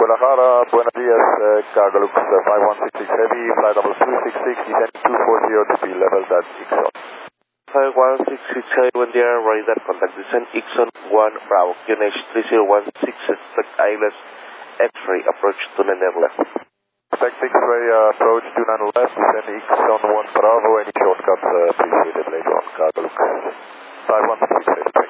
Guadalajara, buenos días, Cargolux 5166 Heavy, flight level 266, descending 240 to be leveled at Ixon. 5166 Heavy, buen día, radar contact descent Ixon 1 Bravo, QNH 3016, expect ILS X-ray, approach to Niner left. Expect X-ray, approach to Niner left, descend Ixon 1 Bravo, any shortcuts appreciated later on, Cargolux 5166 Heavy.